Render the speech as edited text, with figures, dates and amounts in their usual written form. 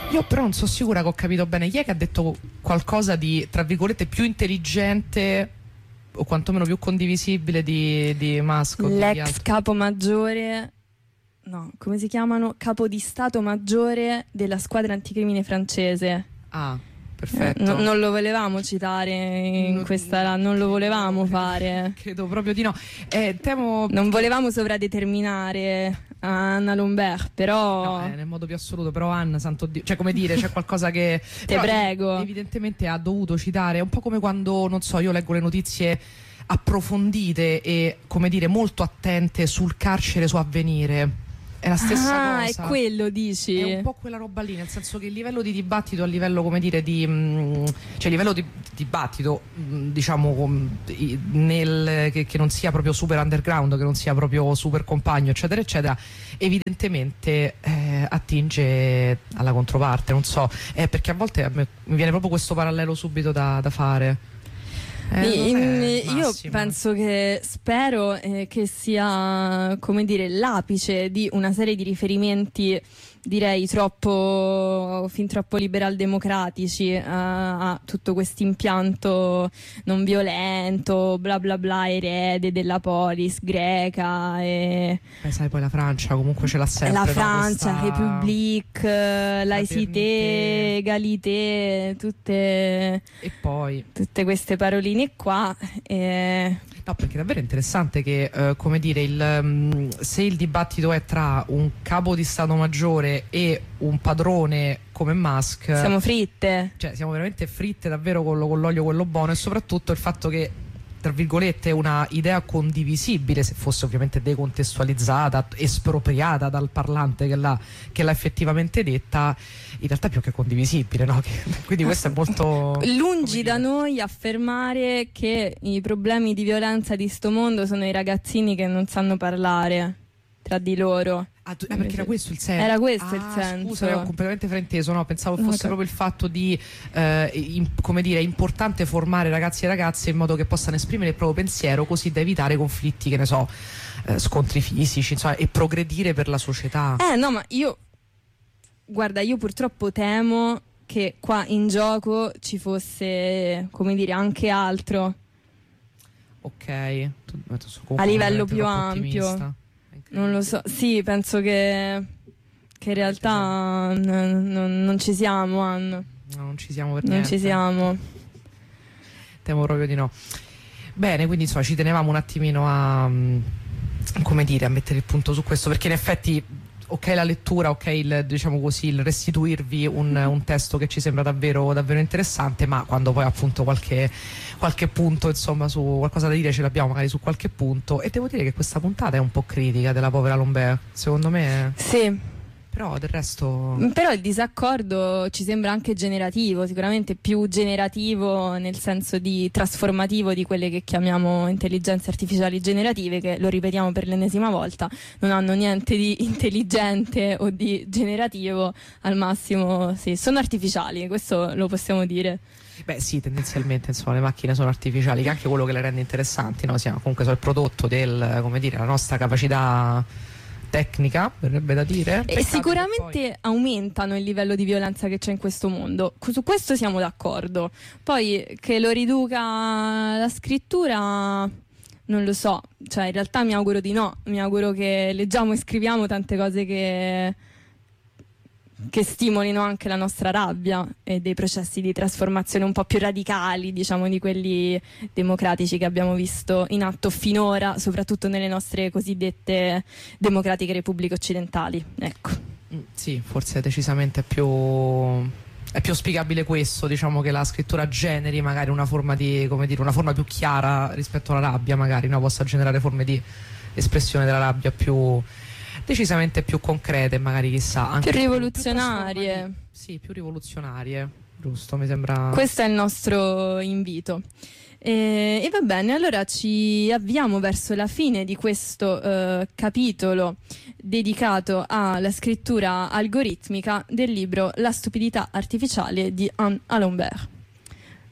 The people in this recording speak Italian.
Io però non sono sicura che ho capito bene. Chi è che ha detto qualcosa di, tra virgolette, più intelligente o quantomeno più condivisibile di Musk? L'ex capo maggiore, no, come si chiamano? Capo di Stato maggiore della squadra anticrimine francese. Ah, perfetto. Non lo volevamo citare in questa, non lo volevamo fare. Credo proprio di no. Temo... Non volevamo sovradeterminare Anna Lombert, però... No, nel modo più assoluto, però Anna, santo Dio, cioè come dire, c'è qualcosa che... Te prego. Evidentemente ha dovuto citare, un po' come quando, non so, io leggo le notizie approfondite e, come dire, molto attente sul carcere su Avvenire. È la stessa cosa. È quello, dici? È un po' quella roba lì, nel senso che il livello di dibattito, a livello, come dire, di cioè livello di dibattito, diciamo, che non sia proprio super underground, che non sia proprio super compagno, eccetera, eccetera, evidentemente attinge alla controparte, non so, perché a volte mi viene proprio questo parallelo subito da fare. Io penso che spero che sia, come dire, l'apice di una serie di riferimenti, direi fin troppo liberal democratici a tutto questo impianto non violento, bla bla bla, erede della polis greca e... sai, poi la Francia comunque ce l'ha sempre, la Francia, no? République, laïcité, égalité, tutte tutte queste paroline qua. No, perché è davvero interessante che, come dire, se il dibattito è tra un capo di Stato Maggiore e un padrone come Musk, siamo fritte. Cioè, siamo veramente fritte davvero con l'olio quello buono, e soprattutto il fatto che, tra virgolette, una idea condivisibile, se fosse ovviamente decontestualizzata, espropriata dal parlante che l'ha effettivamente detta, in realtà è più che condivisibile, no? Quindi questo è molto... Lungi da noi affermare che i problemi di violenza di sto mondo sono i ragazzini che non sanno parlare tra di loro. Perché era questo il senso? Era questo il senso. Scusa, ero completamente frainteso, no? Pensavo fosse proprio il fatto di, come dire, è importante formare ragazzi e ragazze in modo che possano esprimere il proprio pensiero, così da evitare conflitti, che ne so, scontri fisici, insomma, e progredire per la società. No, ma guarda, io purtroppo temo che qua in gioco ci fosse, come dire, anche altro. Ok. A livello più ampio. Non lo so, sì, penso che in realtà non ci siamo, Anna. No, non ci siamo per niente. Non ci siamo. Temo proprio di no. Bene, quindi insomma ci tenevamo un attimino a, come dire, a mettere il punto su questo, perché in effetti, ok la lettura, ok diciamo così, il restituirvi un testo che ci sembra davvero, davvero interessante, ma quando poi appunto qualche punto, insomma, su qualcosa da dire ce l'abbiamo magari su qualche punto, e devo dire che questa puntata è un po' critica della povera Lombert, secondo me. Sì. Però del resto... Però il disaccordo ci sembra anche generativo, sicuramente più generativo nel senso di trasformativo di quelle che chiamiamo intelligenze artificiali generative, che, lo ripetiamo per l'ennesima volta, non hanno niente di intelligente o di generativo, al massimo sì, sono artificiali, questo lo possiamo dire. Beh sì, tendenzialmente insomma le macchine sono artificiali, che è anche quello che le rende interessanti, no? Comunque sono il prodotto del, come dire, la nostra capacità tecnica, verrebbe da dire. E sicuramente aumentano il livello di violenza che c'è in questo mondo, su questo siamo d'accordo. Poi che lo riduca la scrittura, non lo so, cioè in realtà mi auguro di no, mi auguro che leggiamo e scriviamo tante cose che stimolino anche la nostra rabbia e dei processi di trasformazione un po' più radicali, diciamo, di quelli democratici che abbiamo visto in atto finora, soprattutto nelle nostre cosiddette democratiche repubbliche occidentali. Ecco. Sì, forse decisamente è più auspicabile questo, diciamo, che la scrittura generi magari una forma di, come dire, una forma più chiara rispetto alla rabbia, magari, no? Possa generare forme di espressione della rabbia decisamente più concrete, magari, chissà, anche più rivoluzionarie. Sì, più rivoluzionarie, giusto, mi sembra. Questo è il nostro invito. E va bene, allora ci avviamo verso la fine di questo capitolo dedicato alla scrittura algoritmica del libro La stupidità artificiale di Anne Allombert.